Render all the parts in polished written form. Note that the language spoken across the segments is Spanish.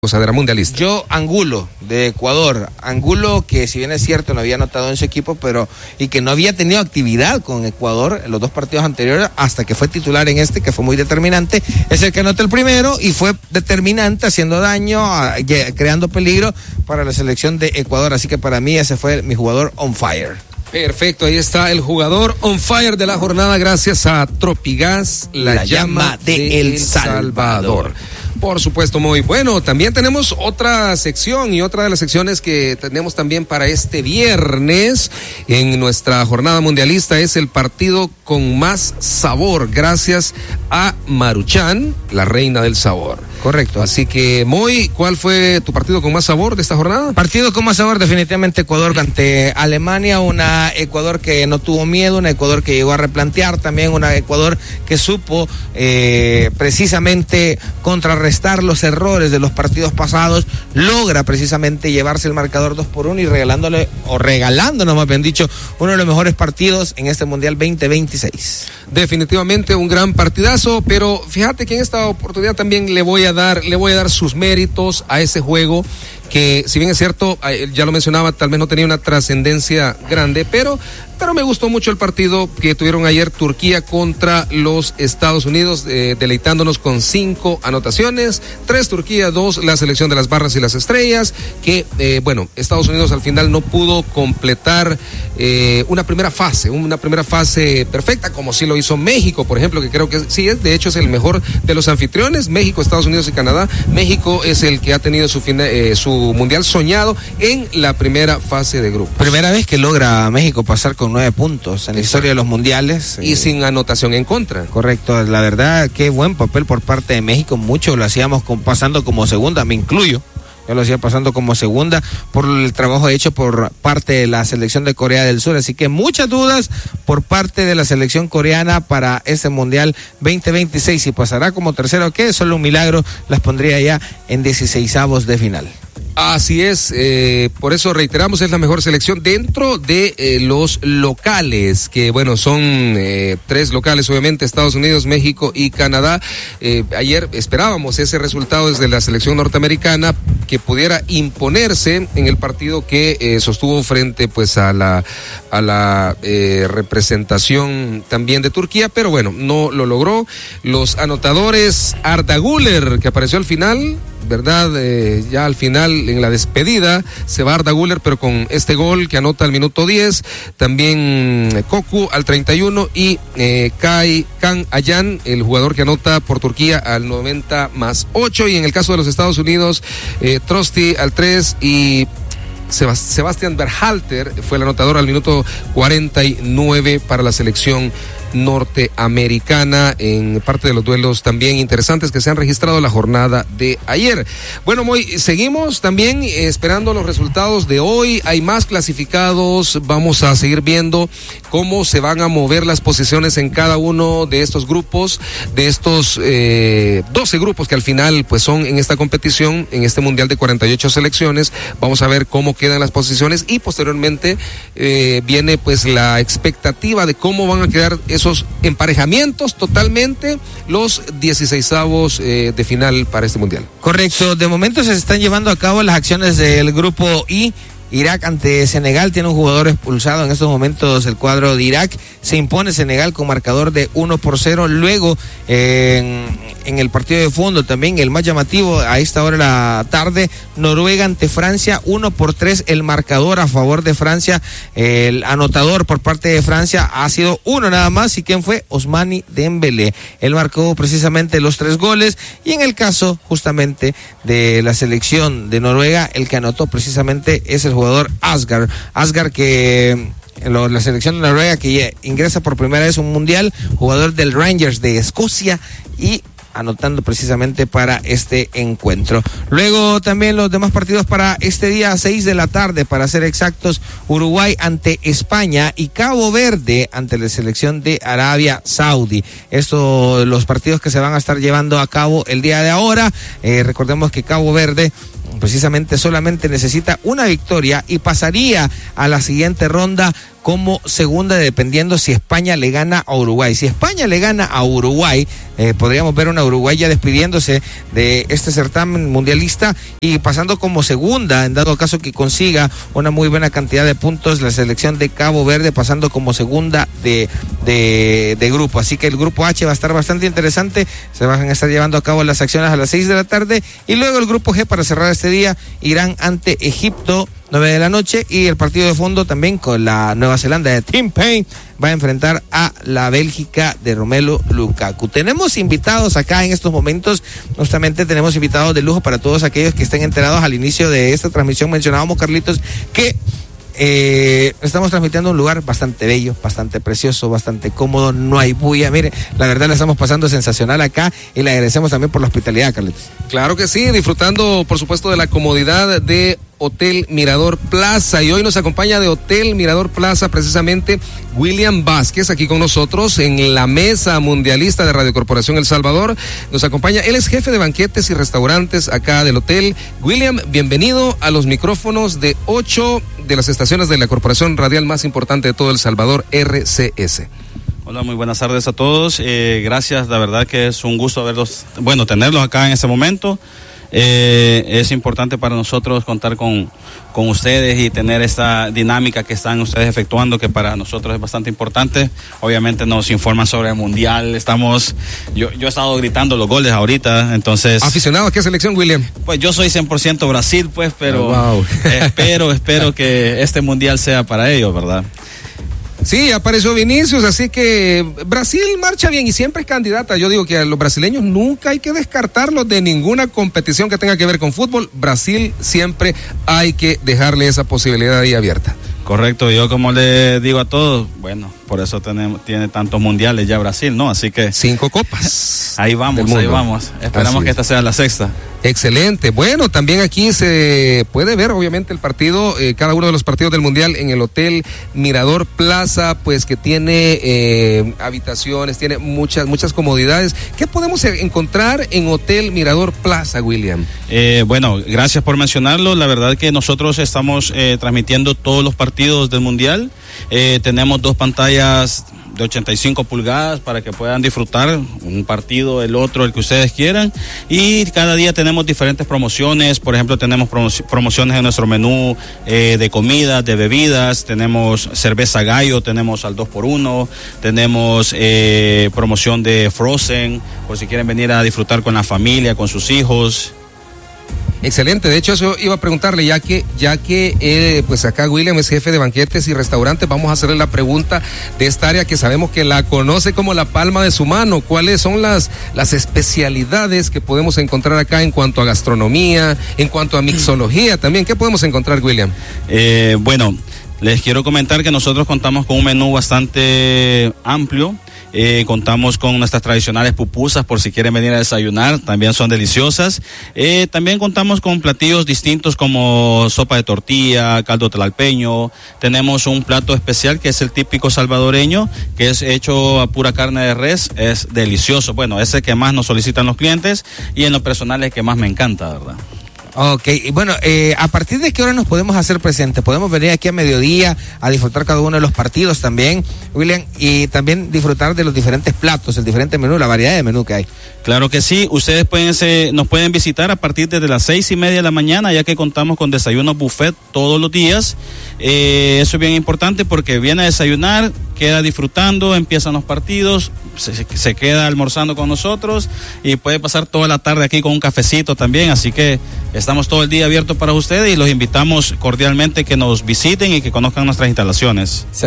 Gozadera mundialista. Yo, Angulo, de Ecuador. Angulo, que si bien es cierto, no había anotado en su equipo, y que no había tenido actividad con Ecuador en los dos partidos anteriores, hasta que fue titular en este, que fue muy determinante, es el que anota el primero y fue determinante, haciendo daño, creando peligro para la selección de Ecuador. Así que para mí ese fue mi jugador on fire. Perfecto, ahí está el jugador on fire de la jornada, gracias a Tropigas, la llama de El Salvador. Por supuesto, muy bueno. También tenemos otra sección, y otra de las secciones que tenemos también para este viernes en nuestra jornada mundialista es el partido con más sabor, gracias a Maruchan, la reina del sabor. Correcto. Así que, Moy, ¿cuál fue tu partido con más sabor de esta jornada? Partido con más sabor, definitivamente Ecuador ante Alemania, una Ecuador que no tuvo miedo, una Ecuador que llegó a replantear, también una Ecuador que supo precisamente contrarrestar los errores de los partidos pasados, logra precisamente llevarse el marcador 2-1 y regalándonos, más bien dicho, uno de los mejores partidos en este Mundial 2026. Definitivamente un gran partidazo, pero fíjate que en esta oportunidad también le voy a dar sus méritos a ese juego, que si bien es cierto, ya lo mencionaba, tal vez no tenía una trascendencia grande, pero me gustó mucho el partido que tuvieron ayer Turquía contra los Estados Unidos, deleitándonos con 5 anotaciones, 3 Turquía, 2 la selección de las barras y las estrellas, que Estados Unidos al final no pudo completar una primera fase perfecta, como sí lo hizo México, por ejemplo, que creo que sí de hecho es el mejor de los anfitriones. México, Estados Unidos y Canadá. México es el que ha tenido su mundial soñado en la primera fase de grupo. Primera vez que logra México pasar con 9 puntos en la historia de los mundiales. Y sin anotación en contra. Correcto, la verdad, qué buen papel por parte de México. Mucho lo hacíamos pasando como segunda, me incluyo. Yo lo hacía pasando como segunda por el trabajo hecho por parte de la selección de Corea del Sur. Así que muchas dudas por parte de la selección coreana para este Mundial 2026. Si pasará como tercero o qué, solo un milagro las pondría ya en 16avos de final. Así es, por eso reiteramos, es la mejor selección dentro de los locales, que son 3 locales, obviamente, Estados Unidos, México y Canadá. Ayer esperábamos ese resultado desde la selección norteamericana, que pudiera imponerse en el partido que sostuvo frente a la representación también de Turquía, pero no lo logró. Los anotadores, Arda Güler, que apareció al final, ¿verdad? Ya al final, en la despedida, se va Arda Güler, pero con este gol que anota al minuto 10, también Koku al 31 y Kan Ayan, el jugador que anota por Turquía al 90+8, y en el caso de los Estados Unidos, Trosti al 3 y Sebastian Berhalter fue el anotador al minuto 49 para la selección norteamericana, en parte de los duelos también interesantes que se han registrado la jornada de ayer. Bueno, Moy, seguimos también esperando los resultados de hoy. Hay más clasificados, vamos a seguir viendo cómo se van a mover las posiciones en cada uno de estos grupos, de estos 12 grupos que al final son en esta competición, en este mundial de 48 selecciones. Vamos a ver cómo quedan las posiciones y posteriormente viene la expectativa de cómo van a quedar esos emparejamientos totalmente, los 16avos de final para este mundial. Correcto, de momento se están llevando a cabo las acciones del grupo I. Irak ante Senegal, tiene un jugador expulsado en estos momentos el cuadro de Irak. Se impone Senegal con marcador de 1-0. Luego en el partido de fondo también, el más llamativo a esta hora de la tarde, Noruega ante Francia, 1-3 el marcador a favor de Francia. El anotador por parte de Francia ha sido uno nada más, y ¿quién fue? Ousmane Dembélé. Él marcó precisamente los 3 goles, y en el caso justamente de la selección de Noruega, el que anotó precisamente es el jugador Asgard, que la selección de Noruega, que ingresa por primera vez a un mundial, jugador del Rangers de Escocia, y anotando precisamente para este encuentro. Luego también los demás partidos para este día, 6 de la tarde, para ser exactos, Uruguay ante España y Cabo Verde ante la selección de Arabia Saudí. Estos los partidos que se van a estar llevando a cabo el día de ahora. Recordemos que Cabo Verde precisamente solamente necesita una victoria y pasaría a la siguiente ronda como segunda, dependiendo si España le gana a Uruguay. Si España le gana a Uruguay, podríamos ver una Uruguay ya despidiéndose de este certamen mundialista y pasando como segunda, en dado caso que consiga una muy buena cantidad de puntos, la selección de Cabo Verde pasando como segunda de grupo. Así que el grupo H va a estar bastante interesante. Se van a estar llevando a cabo las acciones a las 6 de la tarde y luego el grupo G para cerrar este día, Irán ante Egipto, 9 de la noche, y el partido de fondo también con la Nueva Zelanda de Tim Payne va a enfrentar a la Bélgica de Romelu Lukaku. Tenemos invitados acá en estos momentos, justamente tenemos invitados de lujo para todos aquellos que estén enterados al inicio de esta transmisión. Mencionábamos, Carlitos, que estamos transmitiendo un lugar bastante bello, bastante precioso, bastante cómodo, no hay bulla. Mire, la verdad la estamos pasando sensacional acá y le agradecemos también por la hospitalidad, Carlitos. Claro que sí, disfrutando por supuesto de la comodidad de Hotel Mirador Plaza, y hoy nos acompaña de Hotel Mirador Plaza precisamente William Vázquez, aquí con nosotros en la mesa mundialista de Radio Corporación El Salvador. Nos acompaña, él es jefe de banquetes y restaurantes acá del hotel. William, bienvenido a los micrófonos de 8 de las estaciones de la corporación radial más importante de todo El Salvador, RCS. Hola, muy buenas tardes a todos. Gracias, la verdad que es un gusto tenerlos acá en este momento. Es importante para nosotros contar con ustedes y tener esta dinámica que están ustedes efectuando, que para nosotros es bastante importante. Obviamente nos informan sobre el mundial. Yo he estado gritando los goles ahorita, entonces. ¿Aficionado a qué selección, William? Pues yo soy 100% Brasil, pues, pero wow. espero que este mundial sea para ellos, ¿verdad? Sí, apareció Vinicius, así que Brasil marcha bien y siempre es candidata. Yo digo que a los brasileños nunca hay que descartarlos de ninguna competición que tenga que ver con fútbol. Brasil siempre hay que dejarle esa posibilidad ahí abierta. Correcto, yo como le digo a todos, bueno, por eso tiene tantos mundiales ya Brasil, ¿no? Así que 5 copas. Ahí vamos. Esperamos que esta sea la 6ª. Excelente. Bueno, también aquí se puede ver obviamente el partido, cada uno de los partidos del mundial en el Hotel Mirador Plaza, pues que tiene habitaciones, tiene muchas comodidades. ¿Qué podemos encontrar en Hotel Mirador Plaza, William? Bueno, gracias por mencionarlo. La verdad que nosotros estamos transmitiendo todos los partidos del mundial. Tenemos 2 pantallas de 85 pulgadas para que puedan disfrutar un partido, el otro, el que ustedes quieran, y cada día tenemos diferentes promociones. Por ejemplo, tenemos promociones en nuestro menú de comidas, de bebidas, tenemos cerveza gallo, tenemos al 2x1, tenemos promoción de Frozen, por si quieren venir a disfrutar con la familia, con sus hijos. Excelente, de hecho eso iba a preguntarle, ya que pues acá William es jefe de banquetes y restaurantes, vamos a hacerle la pregunta de esta área que sabemos que la conoce como la palma de su mano. ¿Cuáles son las especialidades que podemos encontrar acá en cuanto a gastronomía, en cuanto a mixología también? ¿Qué podemos encontrar, William? Bueno, les quiero comentar que nosotros contamos con un menú bastante amplio. Contamos con nuestras tradicionales pupusas por si quieren venir a desayunar, también son deliciosas. También contamos con platillos distintos como sopa de tortilla, caldo tlalpeño. Tenemos un plato especial que es el típico salvadoreño, que es hecho a pura carne de res, es delicioso. Bueno, ese que más nos solicitan los clientes y en lo personal es que más me encanta, ¿verdad? Ok, y bueno, ¿a partir de qué hora nos podemos hacer presentes? Podemos venir aquí a mediodía a disfrutar cada uno de los partidos también, William, y también disfrutar de los diferentes platos, el diferente menú, la variedad de menú que hay. Claro que sí, ustedes nos pueden visitar a partir de las 6:30 de la mañana, ya que contamos con desayuno buffet todos los días. Eso es bien importante porque viene a desayunar, queda disfrutando, empiezan los partidos, se queda almorzando con nosotros y puede pasar toda la tarde aquí con un cafecito también, así que estamos todo el día abiertos para ustedes y los invitamos cordialmente que nos visiten y que conozcan nuestras instalaciones. Se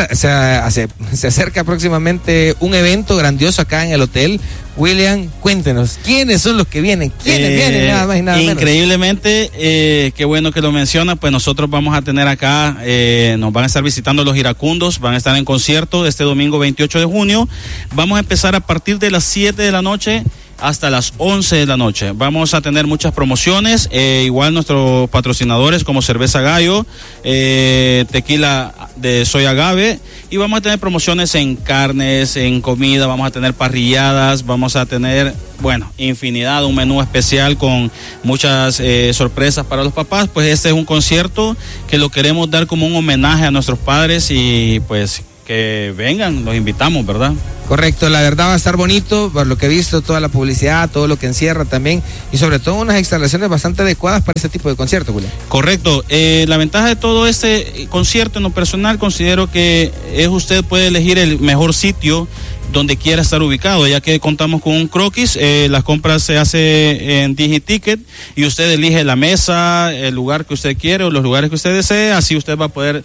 acerca próximamente un evento grandioso acá en el hotel. William, cuéntenos, ¿quiénes son los que vienen? ¿Quiénes vienen? Nada más y nada menos. Increíblemente, qué bueno que lo menciona, pues nosotros vamos a tener acá, nos van a estar visitando los iracundos, van a estar en concierto este domingo 28 de junio. Vamos a empezar a partir de las 7 de la noche hasta las 11 de la noche. Vamos a tener muchas promociones, igual nuestros patrocinadores como Cerveza Gallo, tequila de soy agave, y vamos a tener promociones en carnes, en comida, vamos a tener parrilladas, vamos a tener, bueno, infinidad, un menú especial con muchas sorpresas para los papás. Pues este es un concierto que lo queremos dar como un homenaje a nuestros padres y pues que vengan, los invitamos, ¿verdad? Correcto, la verdad va a estar bonito, por lo que he visto, toda la publicidad, todo lo que encierra también, y sobre todo unas instalaciones bastante adecuadas para este tipo de conciertos, William. Correcto, la ventaja de todo este concierto en lo personal considero que usted puede elegir el mejor sitio donde quiera estar ubicado, ya que contamos con un croquis, las compras se hace en DigiTicket y usted elige la mesa, el lugar que usted quiere o los lugares que usted desee, así usted va a poder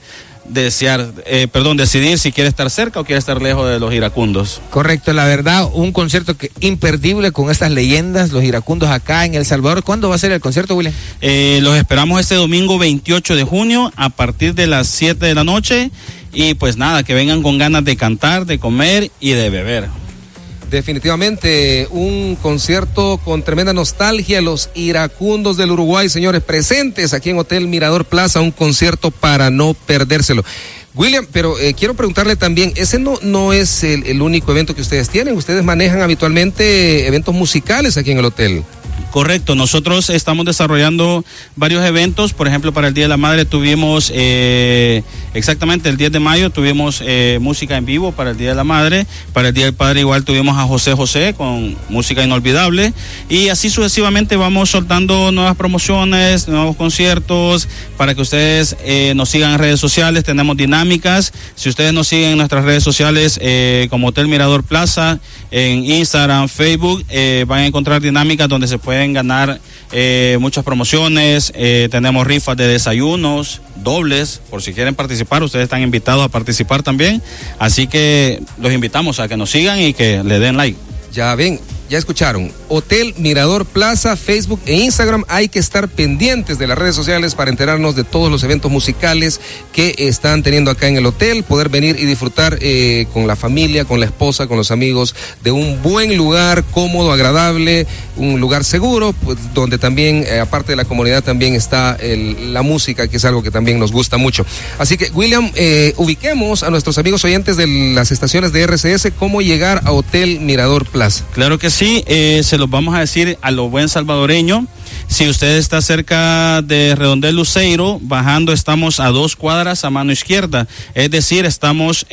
decidir si quiere estar cerca o quiere estar lejos de los iracundos. Correcto, la verdad, un concierto imperdible con estas leyendas, los iracundos acá en El Salvador. ¿Cuándo va a ser el concierto, William? Los esperamos este domingo 28 de junio a partir de las 7 de la noche y pues nada, que vengan con ganas de cantar, de comer y de beber. Definitivamente un concierto con tremenda nostalgia, los iracundos del Uruguay, señores, presentes aquí en Hotel Mirador Plaza, un concierto para no perdérselo. William, pero quiero preguntarle también, ese no es el único evento que ustedes tienen, ustedes manejan habitualmente eventos musicales aquí en el hotel. Correcto, nosotros estamos desarrollando varios eventos, por ejemplo, para el Día de la Madre tuvimos, exactamente el 10 de mayo tuvimos música en vivo para el Día de la Madre, para el Día del Padre igual tuvimos a José José con música inolvidable, y así sucesivamente vamos soltando nuevas promociones, nuevos conciertos, para que ustedes nos sigan en redes sociales, tenemos dinámicas, si ustedes nos siguen en nuestras redes sociales como Hotel Mirador Plaza, en Instagram, Facebook, van a encontrar dinámicas donde se pueden ganar muchas promociones, tenemos rifas de desayunos dobles, por si quieren participar, ustedes están invitados a participar también, así que los invitamos a que nos sigan y que le den like. Ya ven, ya escucharon, Hotel Mirador Plaza, Facebook e Instagram, hay que estar pendientes de las redes sociales para enterarnos de todos los eventos musicales que están teniendo acá en el hotel, poder venir y disfrutar con la familia, con la esposa, con los amigos, de un buen lugar, cómodo, agradable, un lugar seguro, pues, donde también, aparte de la comunidad, también está la música, que es algo que también nos gusta mucho. Así que, William, ubiquemos a nuestros amigos oyentes de las estaciones de RCS, cómo llegar a Hotel Mirador Plaza. Claro que sí, se los vamos a decir a lo buen salvadoreño. Si usted está cerca de Redondel Luceiro, bajando estamos a 2 cuadras a mano izquierda, es decir, estamos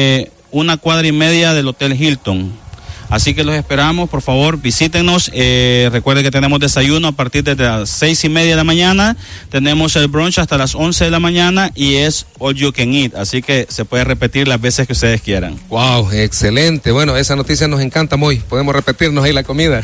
1,5 cuadras del Hotel Hilton. Así que los esperamos, por favor, visítenos. Recuerden que tenemos desayuno a partir de las 6:30 de la mañana. Tenemos el brunch hasta las 11 de la mañana y es all you can eat. Así que se puede repetir las veces que ustedes quieran. Wow, excelente. Bueno, esa noticia nos encanta, Moy. Podemos repetirnos ahí la comida.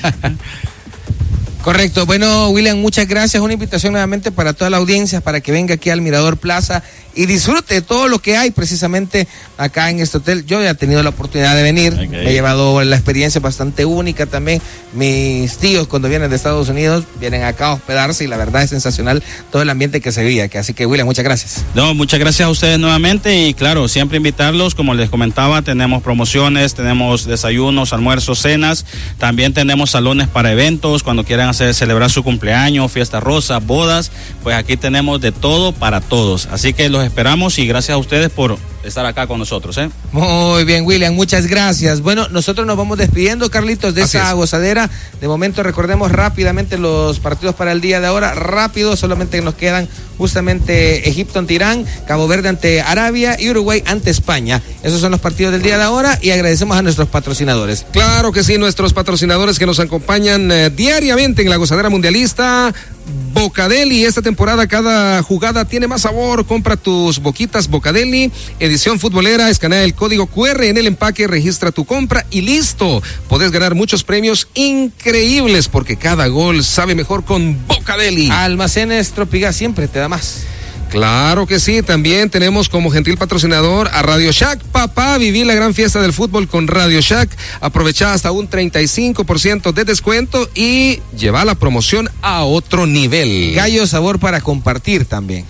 Correcto. Bueno, William, muchas gracias. Una invitación nuevamente para toda la audiencia para que venga aquí al Mirador Plaza y disfrute de todo lo que hay precisamente acá en este hotel. Yo ya he tenido la oportunidad de venir, okay. Me he llevado la experiencia bastante única también. Mis tíos cuando vienen de Estados Unidos vienen acá a hospedarse y la verdad es sensacional todo el ambiente que se vive aquí. Así que, William, muchas gracias. No, muchas gracias a ustedes nuevamente y claro, siempre invitarlos, como les comentaba, tenemos promociones, tenemos desayunos, almuerzos, cenas, también tenemos salones para eventos, cuando quieran celebrar su cumpleaños, fiesta rosa, bodas, pues aquí tenemos de todo para todos. Así que los esperamos y gracias a ustedes por estar acá con nosotros. Muy bien, William, muchas gracias. Bueno, nosotros nos vamos despidiendo, Carlitos, de esa gozadera. De momento recordemos rápidamente los partidos para el día de ahora. Rápido, solamente nos quedan justamente Egipto ante Irán, Cabo Verde ante Arabia y Uruguay ante España. Esos son los partidos del día de ahora y agradecemos a nuestros patrocinadores. Claro que sí, nuestros patrocinadores que nos acompañan diariamente en la gozadera mundialista. Bocadeli, esta temporada cada jugada tiene más sabor. Compra tus boquitas Bocadeli, edición futbolera, escanea el código QR en el empaque, registra tu compra y listo. Podés ganar muchos premios increíbles porque cada gol sabe mejor con Bocadeli. Almacenes Tropigas siempre te da más. Claro que sí, también tenemos como gentil patrocinador a Radio Shack. Papá, viví la gran fiesta del fútbol con Radio Shack. Aprovecha hasta un 35% de descuento y lleva la promoción a otro nivel. Gallo sabor para compartir también.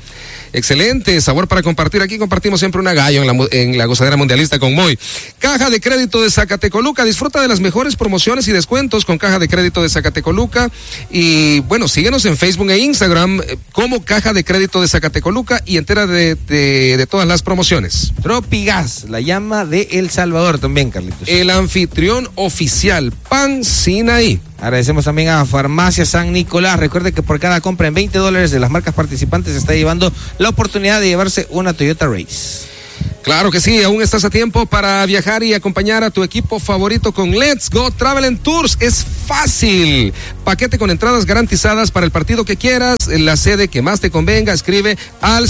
Excelente, sabor para compartir. Aquí compartimos siempre una gallo en la gozadera mundialista con Moy. Caja de Crédito de Zacatecoluca, disfruta de las mejores promociones y descuentos con Caja de Crédito de Zacatecoluca. Y bueno, síguenos en Facebook e Instagram como Caja de Crédito de Zacatecoluca y entera de todas las promociones. Tropigas, la llama de El Salvador también, Carlitos. El anfitrión oficial, Pan Sinaí. Agradecemos también a Farmacia San Nicolás. Recuerde que por cada compra en $20 de las marcas participantes se está llevando la oportunidad de llevarse una Toyota Race. Claro que sí, aún estás a tiempo para viajar y acompañar a tu equipo favorito con Let's Go Travel and Tours. Es fácil. Paquete con entradas garantizadas para el partido que quieras, en la sede que más te convenga. Escribe al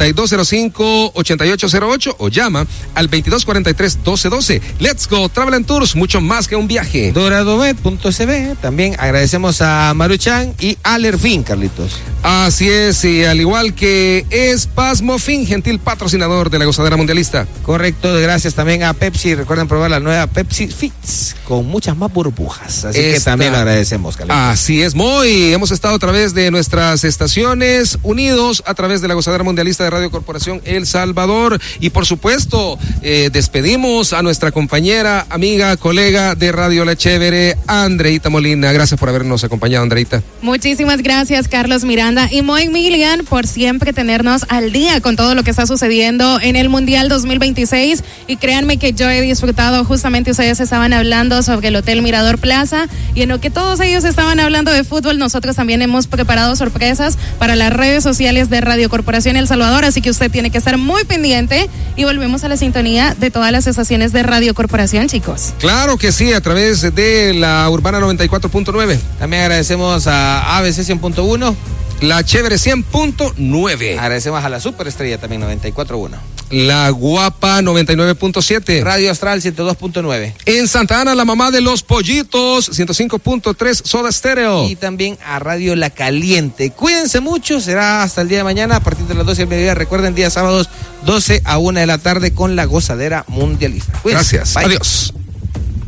7205-8808 o llama al 2243-1212. Let's Go Travel and Tours, mucho más que un viaje. Doradovet.cb. También agradecemos a Maruchan y Alerfin, Carlitos. Así es, y al igual que es Pasmofin, gentil patrocinador de la gozadera mundialista. Correcto, gracias también a Pepsi. Recuerden probar la nueva Pepsi Fits con muchas más burbujas. Así que también lo agradecemos, Carlitos. Así es, Moy. Hemos estado a través de nuestras estaciones, unidos a través de la gozadera mundialista de Radio Corporación El Salvador. Y por supuesto, despedimos a nuestra compañera, amiga, colega de Radio La Chévere, Andreita Molina. Gracias por habernos acompañado, Andreita. Muchísimas gracias, Carlos Miranda y Moy Milian, por siempre tenernos al día con todo lo que está sucediendo en el Mundial 2026, y créanme que yo he disfrutado. Justamente ustedes estaban hablando sobre el Hotel Mirador Plaza, y en lo que todos ellos estaban hablando de fútbol, nosotros también hemos preparado sorpresas para las redes sociales de Radio Corporación El Salvador, así que usted tiene que estar muy pendiente, y volvemos a la sintonía de todas las estaciones de Radio Corporación, chicos. Claro que sí, a través de la Urbana 94.9. También agradecemos a ABC 100.1. La Chévere 100.9. Agradecemos a la Superestrella también 94.1. La Guapa 99.7. Radio Astral 102.9. En Santa Ana, la mamá de los pollitos 105.3 Soda Stereo. Y también a Radio La Caliente. Cuídense mucho, será hasta el día de mañana a partir de las 12 del mediodía. Recuerden, días sábados 12 a 1 de la tarde con la gozadera mundialista. Cuídense. Gracias. Bye. Adiós.